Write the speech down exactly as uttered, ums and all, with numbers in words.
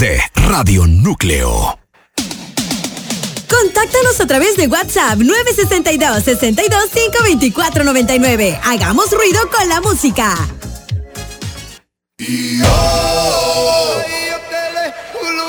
de Radio Núcleo. Contáctanos a través de WhatsApp nueve seis dos, seis dos, cinco dos cuatro nueve nueve. Hagamos ruido con la música. Y oh.